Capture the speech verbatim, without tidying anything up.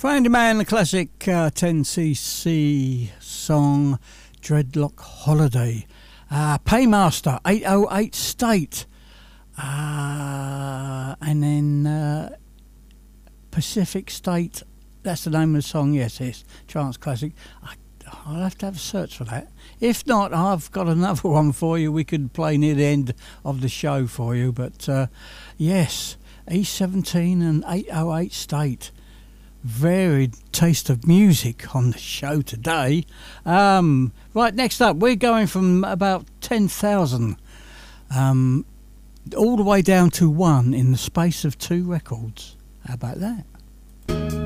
Handyman, the classic uh, ten C C song Dreadlock Holiday. Uh, Paymaster, eight oh eight State. Uh, and then uh, Pacific State, that's the name of the song, yes, it's Trance Classic. I, I'll have to have a search for that. If not, I've got another one for you we could play near the end of the show for you. But uh, yes, E seventeen and eight oh eight State. Varied taste of music on the show today. Um, right, next up, we're going from about ten thousand um, all the way down to one in the space of two records. How about that?